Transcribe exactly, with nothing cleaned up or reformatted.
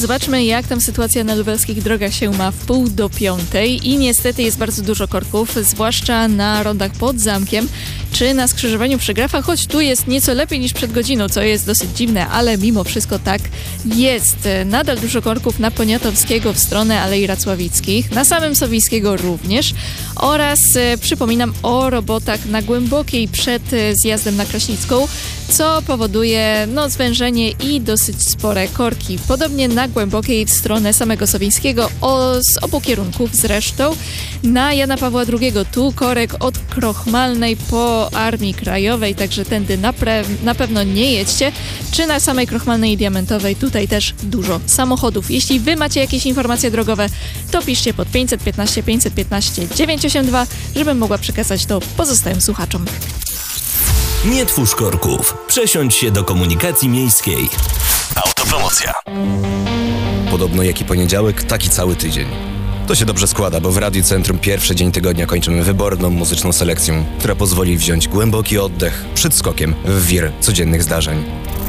Zobaczmy, jak tam sytuacja na lubelskich drogach się ma w pół do piątej i niestety jest bardzo dużo korków, zwłaszcza na rondach pod Zamkiem czy na skrzyżowaniu przy Grafach, choć tu jest nieco lepiej niż przed godziną, co jest dosyć dziwne, ale mimo wszystko tak jest. Nadal dużo korków na Poniatowskiego w stronę Alei Racławickich, na samym Sowińskiego również oraz e, przypominam o robotach na Głębokiej przed e, zjazdem na Kraśnicką, co powoduje no, zwężenie i dosyć spore korki. Podobnie na Głębokiej w stronę samego Sowińskiego, o, z obu kierunków zresztą. Na Jana Pawła drugiego tu korek od Krochmalnej po Armii Krajowej, także tędy na, pre- na pewno nie jedźcie. Czy na samej Krochmalnej i Diamentowej, tutaj też dużo samochodów. Jeśli wy macie jakieś informacje drogowe, to piszcie pod pięćset piętnaście pięćset piętnaście dziewięćset osiemdziesiąt dwa, żebym mogła przekazać to pozostałym słuchaczom. Nie twórz korków. Przesiądź się do komunikacji miejskiej. Autopromocja. Podobno jaki poniedziałek, taki cały tydzień. To się dobrze składa, bo w Radiu Centrum pierwszy dzień tygodnia kończymy wyborną muzyczną selekcją, która pozwoli wziąć głęboki oddech przed skokiem w wir codziennych zdarzeń.